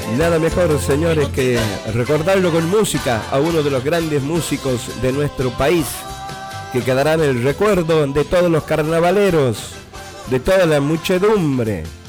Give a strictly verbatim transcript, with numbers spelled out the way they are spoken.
Nada mejor, señores, que recordarlo con música a uno de los grandes músicos de nuestro país, que quedará en el recuerdo de todos los carnavaleros, de toda la muchedumbre.